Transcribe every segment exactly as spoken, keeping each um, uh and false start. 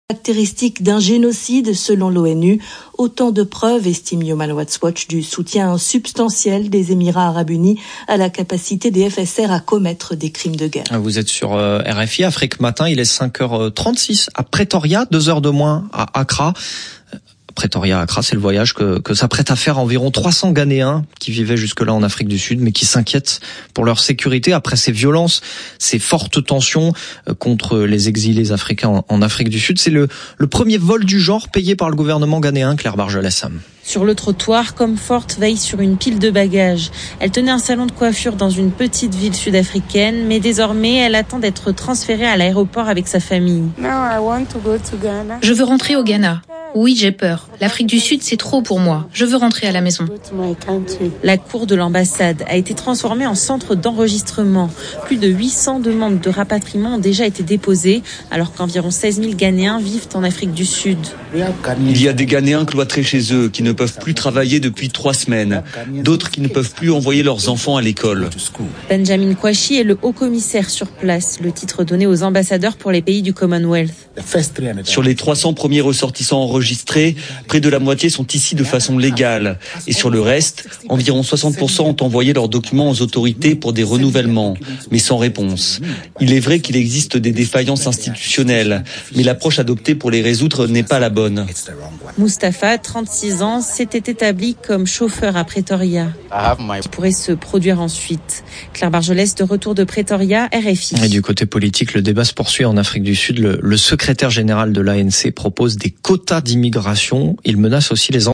Caractéristique d'un génocide selon l'ONU, autant de preuves, estime Human Rights Watch, du soutien substantiel des Émirats arabes unis à la capacité des F S R à commettre des crimes de guerre. Vous êtes sur R F I, Afrique Matin, il est cinq heures trente-six à Pretoria, deux heures de moins à Accra. Pretoria Accra, c'est le voyage que, que s'apprêtent à faire environ trois cents Ghanéens qui vivaient jusque-là en Afrique du Sud, mais qui s'inquiètent pour leur sécurité après ces violences, ces fortes tensions contre les exilés africains en, en Afrique du Sud. C'est le, le premier vol du genre payé par le gouvernement ghanéen, Claire Bargelès. Sur le trottoir, Comfort veille sur une pile de bagages. Elle tenait un salon de coiffure dans une petite ville sud-africaine, mais désormais, elle attend d'être transférée à l'aéroport avec sa famille. Je veux rentrer au Ghana. Oui, j'ai peur. L'Afrique du Sud, c'est trop pour moi. Je veux rentrer à la maison. La cour de l'ambassade a été transformée en centre d'enregistrement. Plus de huit cents demandes de rapatriement ont déjà été déposées, alors qu'environ seize mille Ghanéens vivent en Afrique du Sud. Il y a des Ghanéens cloîtrés chez eux, qui ne peuvent plus travailler depuis trois semaines. D'autres qui ne peuvent plus envoyer leurs enfants à l'école. Benjamin Kwashi est le haut-commissaire sur place, le titre donné aux ambassadeurs pour les pays du Commonwealth. Sur les trois cents premiers ressortissants enregistrés, près de la moitié sont ici de façon légale. Et sur le reste, environ soixante pour cent ont envoyé leurs documents aux autorités pour des renouvellements, mais sans réponse. Il est vrai qu'il existe des défaillances institutionnelles, mais l'approche adoptée pour les résoudre n'est pas la bonne. Mustapha, trente-six ans, s'était établi comme chauffeur à Pretoria. Qui pourrait se produire ensuite. Claire Bargelès, de retour de Pretoria, R F I. Et du côté politique, le débat se poursuit en Afrique du Sud. Le, le secrétaire général de l'A N C propose des quotas d'immigration. Il menace aussi les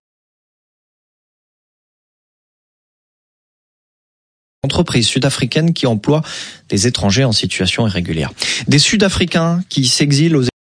entreprises sud-africaines qui emploient des étrangers en situation irrégulière. Des Sud-Africains qui s'exilent aux